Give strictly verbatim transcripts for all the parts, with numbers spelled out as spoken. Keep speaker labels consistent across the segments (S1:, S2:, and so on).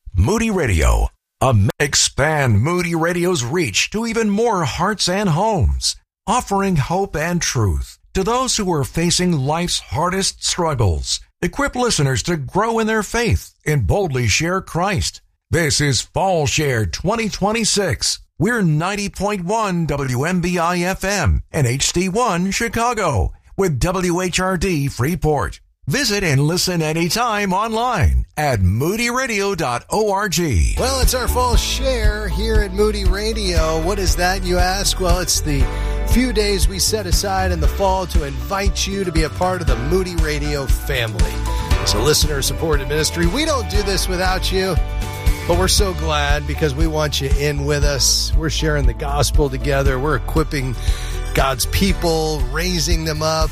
S1: Moody Radio. A expand Moody Radio's reach to even more hearts and homes, offering hope and truth to those who are facing life's hardest struggles. Equip listeners to grow in their faith and boldly share Christ. This is Fall Share twenty twenty-six. We're ninety point one W M B I F M and H D one Chicago with W H R D Freeport. Visit and listen anytime online at moody radio dot org.
S2: Well, it's our Fall Share here at Moody Radio. What is that, you ask? Well, it's the few days we set aside in the fall to invite you to be a part of the Moody Radio family. It's a listener-supported ministry. We don't do this without you, but we're so glad because we want you in with us. We're sharing the gospel together. We're equipping God's people, raising them up,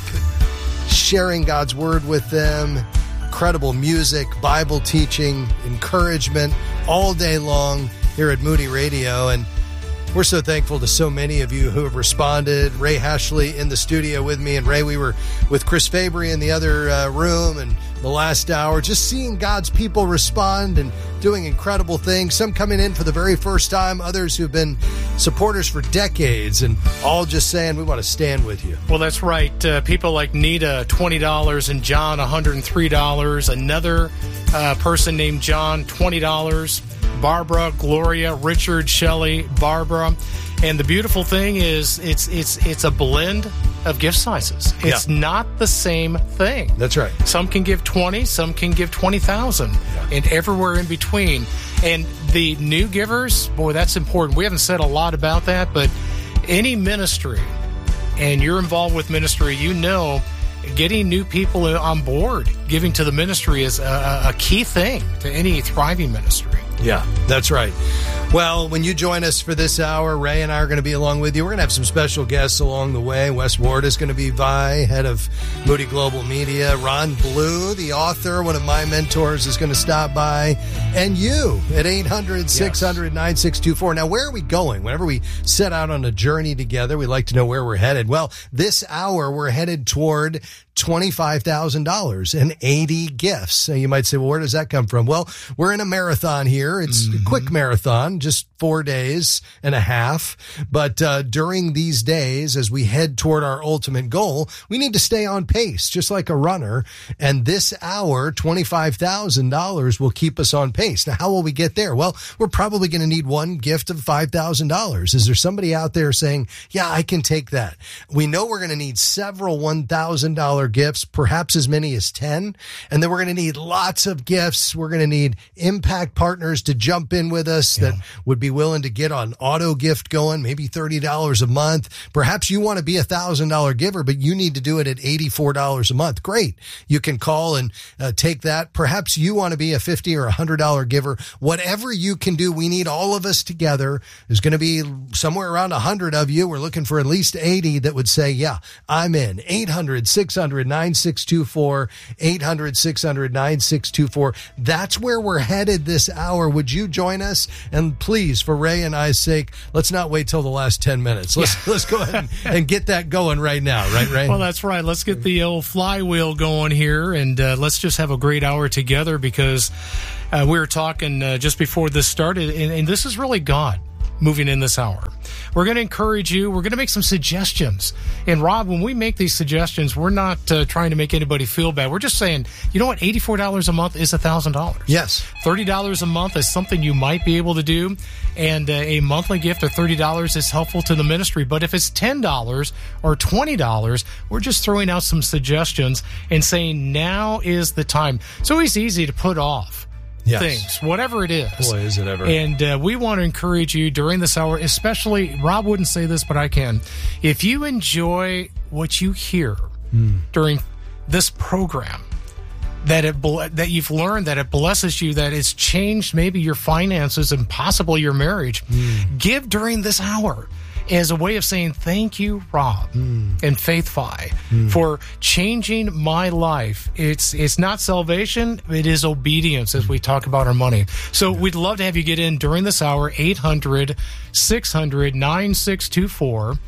S2: sharing God's word with them, incredible music, Bible teaching, encouragement all day long here at Moody Radio. And we're so thankful to so many of you who have responded. Ray Hashley in the studio with me. And Ray, we were with Chris Fabry in the other uh, room and the last hour, just seeing God's people respond and doing incredible things. Some coming in for the very first time, others who've been supporters for decades, and all just saying, we want to stand with you.
S3: Well, that's right. Uh, people like Nita, twenty dollars, and John, one hundred three dollars. Another uh, person named John, twenty dollars. Barbara, Gloria, Richard, Shelley, Barbara. And the beautiful thing is it's it's it's a blend of gift sizes. It's yeah. not the same thing.
S2: That's right.
S3: Some can give twenty, some can give twenty thousand, yeah. and everywhere in between. And the new givers, boy, that's important. We haven't said a lot about that, but any ministry, and you're involved with ministry, you know, getting new people on board, giving to the ministry is a, a key thing to any thriving ministry.
S2: Yeah, that's right. Well, when you join us for this hour, Ray and I are going to be along with you. We're going to have some special guests along the way. Wes Ward is going to be by, head of Moody Global Media. Ron Blue, the author, one of my mentors, is going to stop by. And you at eight hundred, six hundred, nine six two four. Now, where are we going? Whenever we set out on a journey together, we like to know where we're headed. Well, this hour, we're headed toward twenty-five thousand dollars and eighty gifts. So you might say, well, where does that come from? Well, we're in a marathon here. It's mm-hmm. a quick marathon, just four days and a half. But uh, during these days, as we head toward our ultimate goal, we need to stay on pace, just like a runner. And this hour, twenty-five thousand dollars will keep us on pace. Now, how will we get there? Well, we're probably going to need one gift of five thousand dollars. Is there somebody out there saying, yeah, I can take that? We know we're going to need several one thousand dollars gifts, perhaps as many as ten. And then we're going to need lots of gifts. We're going to need impact partners to jump in with us yeah. that would be willing to get on auto gift going, maybe thirty dollars a month. Perhaps you want to be a one thousand dollars giver, but you need to do it at eighty-four dollars a month. Great. You can call and uh, take that. Perhaps you want to be a fifty dollars or one hundred dollars giver. Whatever you can do, we need all of us together. There's going to be somewhere around one hundred of you. We're looking for at least eighty that would say, yeah, I'm in. eight hundred, six hundred, nine six two four, eight hundred, six hundred, nine six two four. That's where we're headed this hour. Would you join us? And please, for Ray and I's sake, let's not wait till the last ten minutes. Let's yeah. let's go ahead and, and get that going right now, right, Ray?
S3: Well, that's right. Let's get the old flywheel going here, and uh, let's just have a great hour together because uh, we were talking uh, just before this started, and, and this is really God moving in this hour. We're going to encourage you. We're going to make some suggestions. And Rob, when we make these suggestions, we're not uh, trying to make anybody feel bad. We're just saying, you know what? eighty-four dollars a month is one thousand dollars.
S2: Yes.
S3: thirty dollars a month is something you might be able to do. And uh, a monthly gift of thirty dollars is helpful to the ministry. But if it's ten dollars or twenty dollars, we're just throwing out some suggestions and saying now is the time. It's always easy to put off. Yes. Things, whatever it is.
S2: Boy, is it ever.
S3: And uh, we want to encourage you during this hour, especially, Rob wouldn't say this, but I can. If you enjoy what you hear mm. during this program, that it that you've learned, that it blesses you, that it's changed maybe your finances and possibly your marriage, mm. give during this hour as a way of saying thank you, Rob mm. and FaithFi, mm. for changing my life. It's it's not salvation, it is obedience as we talk about our money. So yeah. we'd love to have you get in during this hour, eight hundred, six hundred, nine six two four.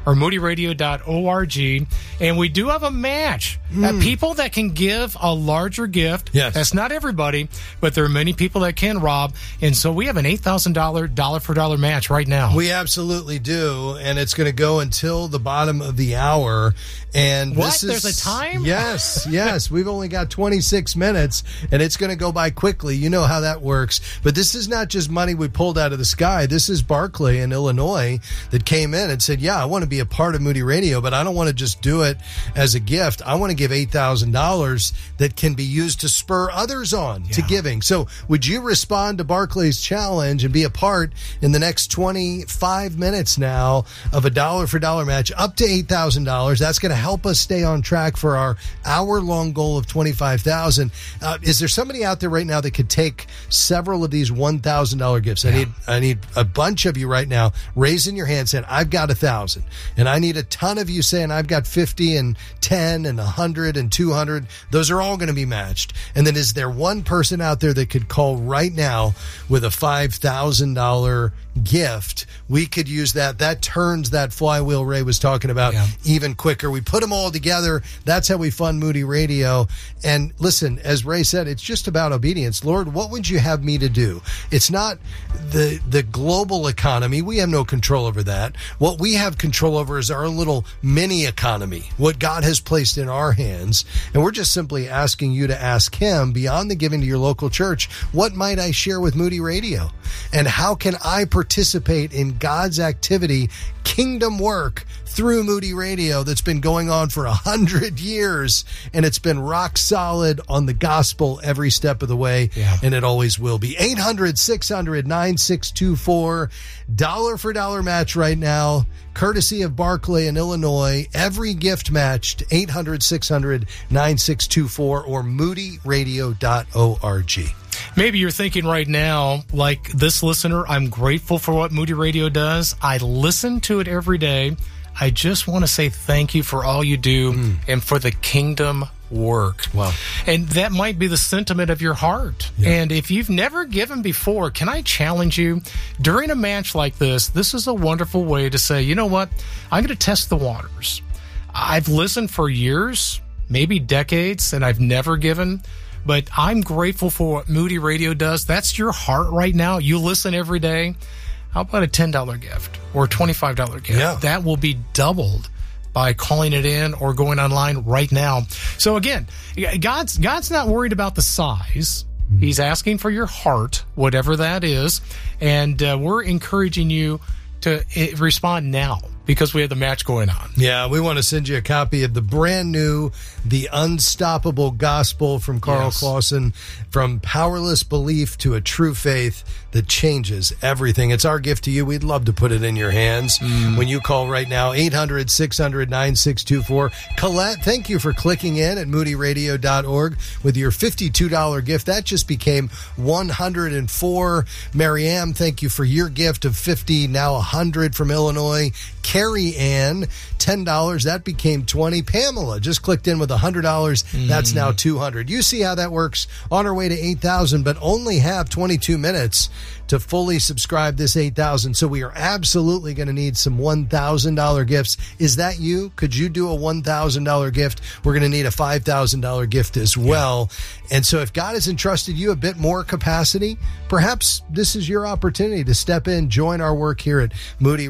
S3: or moody radio dot org. And we do have a match. Mm. Uh, people that can give a larger gift.
S2: Yes.
S3: That's not everybody, but there are many people that can, Rob. And so we have an eight thousand dollars dollar for dollar match right now.
S2: We absolutely do. And it's going to go until the bottom of the hour. And
S3: what?
S2: This is,
S3: There's a time?
S2: Yes, yes. We've only got twenty-six minutes, and it's going to go by quickly. You know how that works. But this is not just money we pulled out of the sky. This is Barclay in Illinois that came in and said, yeah, I want to be a part of Moody Radio, but I don't want to just do it as a gift. I want to give eight thousand dollars that can be used to spur others on yeah. to giving. So would you respond to Barclay's challenge and be a part in the next twenty-five minutes now of a dollar for dollar match up to eight thousand dollars? That's going to help us stay on track for our hour-long goal of twenty-five thousand dollars. Uh, is there somebody out there right now that could take several of these one thousand dollars gifts?
S3: Yeah.
S2: I need I need a bunch of you right now raising your hand saying, I've got a thousand. And I need a ton of you saying, I've got fifty and ten and one hundred and two hundred. Those are all going to be matched. And then is there one person out there that could call right now with a five thousand dollars gift? We could use that. That turns that flywheel Ray was talking about yeah. even quicker. We put them all together. That's how we fund Moody Radio. And listen, as Ray said, it's just about obedience. Lord, what would you have me to do? It's not the the global economy. We have no control over that. What we have control over is our little mini economy, what God has placed in our hands. And we're just simply asking you to ask him, beyond the giving to your local church, what might I share with Moody Radio? And how can I participate in God's activity, kingdom work, through Moody Radio that's been going on for a hundred years, and it's been rock solid on the gospel every step of the way,
S3: yeah.
S2: and it always will be. eight hundred, six hundred, nine six two four, dollar for dollar match right now, courtesy of Barclay in Illinois. Every gift matched, eight hundred, six hundred, nine six two four or moody radio dot org.
S3: Maybe you're thinking right now, like this listener, I'm grateful for what Moody Radio does. I listen to it every day. I just want to say thank you for all you do mm. and for the kingdom work.
S2: Wow.
S3: And that might be the sentiment of your heart. Yeah. And if you've never given before, can I challenge you? During a match like this, this is a wonderful way to say, you know what? I'm going to test the waters. I've listened for years, maybe decades, and I've never given. But I'm grateful for what Moody Radio does. That's your heart right now. You listen every day. How about a ten dollars gift or a twenty-five dollars gift?
S2: Yeah.
S3: That will be doubled by calling it in or going online right now. So again, God's God's not worried about the size. He's asking for your heart, whatever that is. And uh, we're encouraging you to uh, respond now, because we have the match going on.
S2: Yeah, we want to send you a copy of the brand new The Unstoppable Gospel from Carl yes. Clausen, From Powerless Belief to a True Faith That Changes Everything. It's our gift to you. We'd love to put it in your hands mm. when you call right now, eight hundred, six hundred, nine six two four. Colette, thank you for clicking in at moody radio dot org with your fifty-two dollars gift. That just became one hundred four. Marianne, thank you for your gift of fifty, now one hundred from Illinois. Carrie Ann, ten dollars. That became twenty. Pamela just clicked in with one hundred dollars. Mm. That's now two hundred. You see how that works. On our way to eight thousand, but only have twenty-two minutes to fully subscribe this eight thousand. So we are absolutely going to need some one thousand dollars gifts. Is that you? Could you do a one thousand dollars gift? We're going to need a five thousand dollars gift as well. Yeah. And so if God has entrusted you a bit more capacity, perhaps this is your opportunity to step in, join our work here at Moody